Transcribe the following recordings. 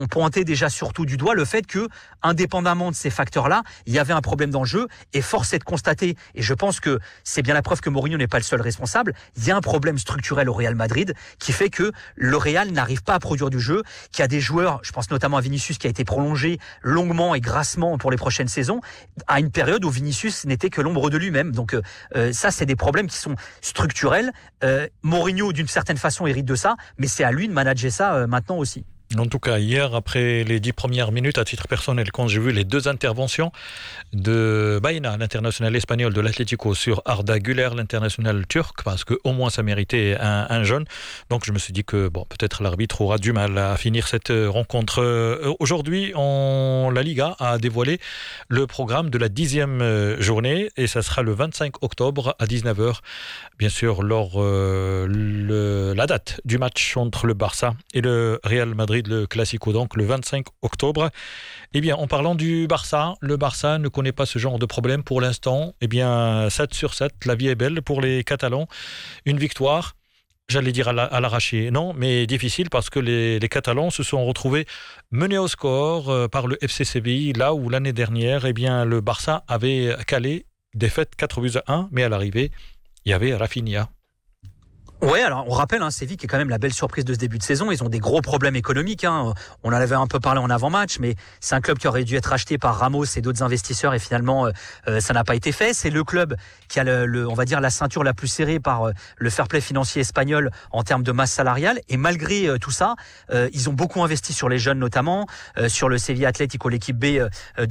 on pointait déjà surtout du doigt le fait que, indépendamment de ces facteurs-là, il y avait un problème dans le jeu, et force est de constater, et je pense que c'est bien la preuve que Mourinho n'est pas le seul responsable, il y a un problème structurel au Real Madrid qui fait que le Real n'arrive pas à produire du jeu, qu'il y a des joueurs, je pense notamment à Vinicius qui a été prolongé longuement et grassement pour les prochaines saisons, à une période où Vinicius n'était que l'ombre de lui-même. Donc ça, c'est des problèmes qui sont structurels. Mourinho, d'une certaine façon, hérite de ça, mais c'est à lui de manager ça maintenant aussi. En tout cas, hier, après les 10 premières minutes, à titre personnel, quand j'ai vu les deux interventions de Baena, l'international espagnol de l'Atlético, sur Arda Güler, l'international turc, parce qu'au moins ça méritait un jeune. Donc je me suis dit que peut-être l'arbitre aura du mal à finir cette rencontre. Aujourd'hui, la Liga a dévoilé le programme de la 10e journée, et ça sera le 25 octobre à 19h. Bien sûr, lors la date du match entre le Barça et le Real Madrid, le Classico, donc le 25 octobre. Eh bien, en parlant du Barça, le Barça ne connaît pas ce genre de problème pour l'instant. Eh bien, 7/7, la vie est belle pour les Catalans. Une victoire, j'allais dire à l'arraché, non, mais difficile parce que les Catalans se sont retrouvés menés au score par le FC Séville, là où l'année dernière, eh bien, le Barça avait calé défaite 4-1, mais à l'arrivée, il y avait Rafinha. Ouais, alors on rappelle, Séville qui est quand même la belle surprise de ce début de saison. Ils ont des gros problèmes économiques. On en avait un peu parlé en avant-match, mais c'est un club qui aurait dû être acheté par Ramos et d'autres investisseurs, et finalement ça n'a pas été fait. C'est le club qui a on va dire la ceinture la plus serrée par le fair play financier espagnol en termes de masse salariale. Et malgré tout ça, ils ont beaucoup investi sur les jeunes, notamment sur le Sevilla Atlético, l'équipe B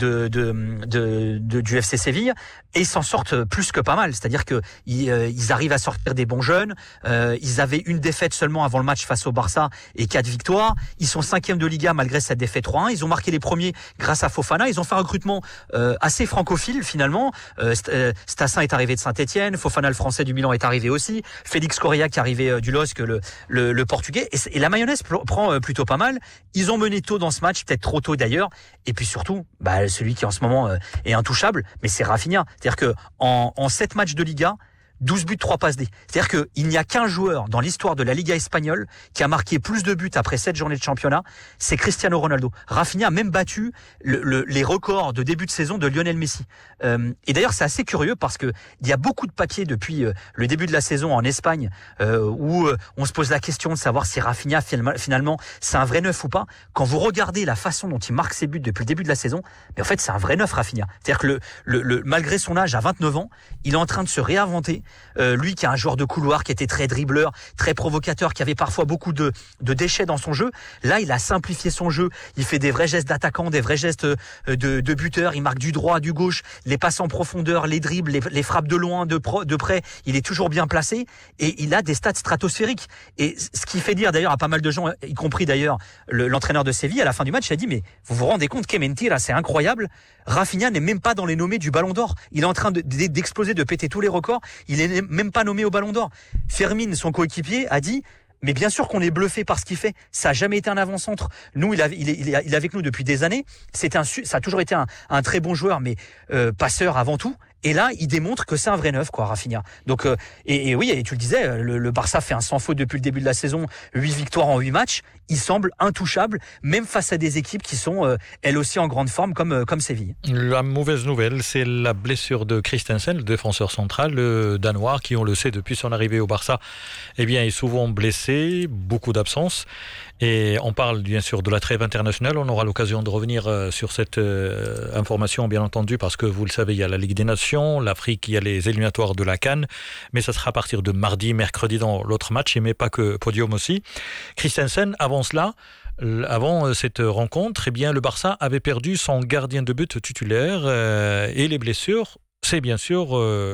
du FC Séville, et ils s'en sortent plus que pas mal. C'est-à-dire que ils arrivent à sortir des bons jeunes. Ils avaient une défaite seulement avant le match face au Barça et 4 victoires. Ils sont 5e de Liga malgré cette défaite 3-1. Ils ont marqué les premiers grâce à Fofana. Ils ont fait un recrutement assez francophile finalement. Stassin est arrivé de Saint-Etienne. Fofana, le français du Milan, est arrivé aussi. Félix Correa qui est arrivé du LOSC, le portugais. Et la mayonnaise prend plutôt pas mal. Ils ont mené tôt dans ce match, peut-être trop tôt d'ailleurs. Et puis surtout, celui qui en ce moment est intouchable, mais c'est Rafinha. C'est-à-dire que en 7 matchs de Liga, 12 buts, 3 passes D. C'est-à-dire qu'il n'y a qu'un joueur dans l'histoire de la Liga espagnole qui a marqué plus de buts après 7 journées de championnat, c'est Cristiano Ronaldo. Rafinha a même battu les records de début de saison de Lionel Messi. Et d'ailleurs, c'est assez curieux parce que il y a beaucoup de papiers depuis le début de la saison en Espagne où on se pose la question de savoir si Rafinha finalement c'est un vrai neuf ou pas. Quand vous regardez la façon dont il marque ses buts depuis le début de la saison, mais en fait c'est un vrai neuf, Rafinha. C'est-à-dire que malgré son âge à 29 ans, il est en train de se réinventer. Lui qui est un joueur de couloir, qui était très dribbleur, très provocateur, qui avait parfois beaucoup de déchets dans son jeu, là il a simplifié son jeu, il fait des vrais gestes d'attaquant, des vrais gestes de buteur, il marque du droit, du gauche, les passes en profondeur, les dribbles, les frappes de loin, de près, il est toujours bien placé et il a des stats stratosphériques. Et ce qui fait dire d'ailleurs à pas mal de gens, y compris d'ailleurs l'entraîneur de Séville, à la fin du match, il a dit mais vous vous rendez compte, que mentira, c'est incroyable, Rafinha n'est même pas dans les nommés du Ballon d'Or, il est en train d'exploser, de péter tous les records, il est même pas nommé au Ballon d'Or. Fermin, son coéquipier, a dit mais bien sûr qu'on est bluffé par ce qu'il fait. Ça a jamais été un avant-centre. Nous, il est avec nous depuis des années. Ça a toujours été un très bon joueur, mais passeur avant tout. Et là, il démontre que c'est un vrai neuf, Rafinha. Donc, et oui, et tu le disais, le Barça fait un sans faute depuis le début de la saison, 8 victoires en 8 matchs. Il semble intouchable, même face à des équipes qui sont, elles aussi en grande forme, comme Séville. La mauvaise nouvelle, c'est la blessure de Christensen, le défenseur central, le Danois, qui, on le sait, depuis son arrivée au Barça, est souvent blessé, beaucoup d'absences. Et on parle bien sûr de la trêve internationale. On aura l'occasion de revenir sur cette information, bien entendu, parce que vous le savez, il y a la Ligue des Nations, l'Afrique, il y a les éliminatoires de la CAN, mais ça sera à partir de mardi, mercredi dans l'autre match, mais pas que podium aussi. Christensen, avant cela, avant cette rencontre, le Barça avait perdu son gardien de but titulaire et les blessures, c'est bien sûr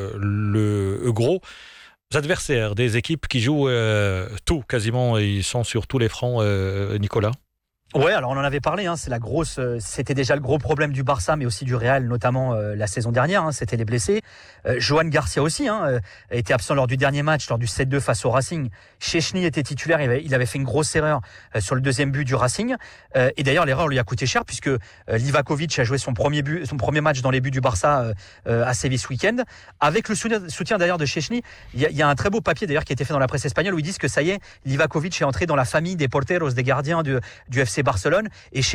le gros adversaires des équipes qui jouent tout quasiment, ils sont sur tous les fronts, Nicolas. Ouais, alors on en avait parlé, c'était déjà le gros problème du Barça, mais aussi du Real, notamment la saison dernière, c'était les blessés. Johan Garcia aussi était absent lors du dernier match, lors du 7-2 face au Racing. Szczęsny était titulaire, il avait fait une grosse erreur sur le deuxième but du Racing. Et d'ailleurs, l'erreur lui a coûté cher puisque Livakovic a joué son premier match dans les buts du Barça à Séville ce week-end. Avec le soutien d'ailleurs de Szczęsny, il y a un très beau papier d'ailleurs qui a été fait dans la presse espagnole où ils disent que ça y est, Livakovic est entré dans la famille des porteros, des gardiens du FC Barcelone et chez